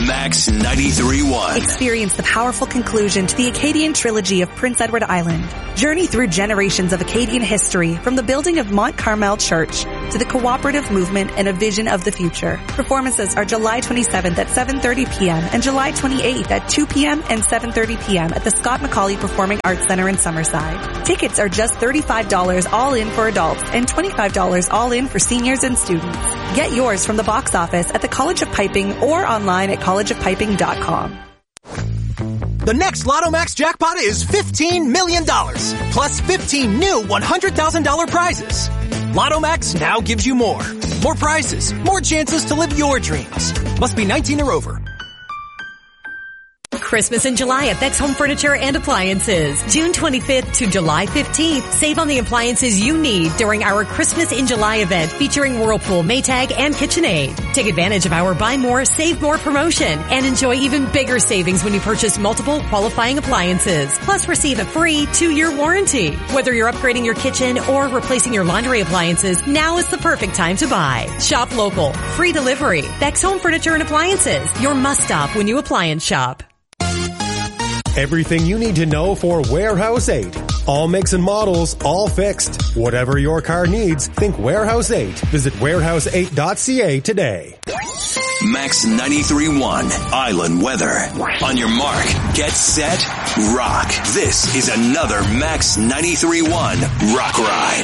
Max 93.1. Experience the powerful conclusion to the Acadian trilogy of Prince Edward Island. Journey through generations of Acadian history, from the building of Mont Carmel Church to the cooperative movement and a vision of the future. Performances are July 27th at 7:30 p.m. and July 28th at 2 p.m. and 7:30 p.m. at the Scott McCauley Performing Arts Center in Summerside. Tickets are just $35 all in for adults and $25 all in for seniors and students. Get yours from the box office at the College of Piping or online at collegeofpiping.com. The next Lotto Max jackpot is $15 million, plus 15 new $100,000 prizes. Lotto Max now gives you more. More prizes, more chances to live your dreams. Must be 19 or over. Christmas in July at Beck's Home Furniture and Appliances. June 25th to July 15th. Save on the appliances you need during our Christmas in July event featuring Whirlpool, Maytag, and KitchenAid. Take advantage of our Buy More, Save More promotion and enjoy even bigger savings when you purchase multiple qualifying appliances. Plus receive a free 2-year warranty. Whether you're upgrading your kitchen or replacing your laundry appliances, now is the perfect time to buy. Shop local. Free delivery. Beck's Home Furniture and Appliances. Your must-stop when you appliance shop. Everything you need to know for Warehouse 8. All makes and models, all fixed. Whatever your car needs, think Warehouse 8. Visit warehouse8.ca today. Max 93.1 Island weather. On your mark, get set, rock. This is another Max 93.1 Rock Ride.